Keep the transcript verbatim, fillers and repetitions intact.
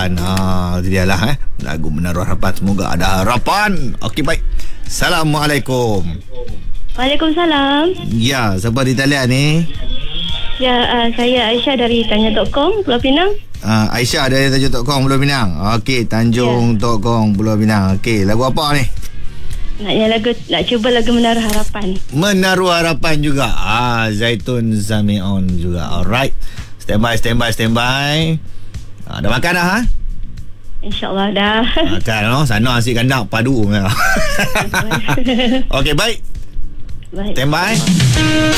harapan. Ha, itu dia lah eh. Lagu Menaruh Harapan. Semoga ada harapan. Okey, baik. Assalamualaikum. Waalaikumsalam. Ya, siapa di talian ni? Ya, uh, saya Aisyah dari Tanya dot com, Pulau Pinang. Uh, Aisyah dari Tanjung Tok Kong, Pulau Pinang. Okey, Tanjung yeah. Tok Kong, Pulau Pinang. Okey, lagu apa ni? Nak yang lagu nak cuba lagu Menaruh Harapan. Menaruh Harapan juga. Ah, Zaitun Zamion juga. Alright. Standby, standby, standby. Ah, dah makan dah ha? InsyaAllah dah. Makan no? Sana nasi kandang padu. Okey, baik. Baik. Standby.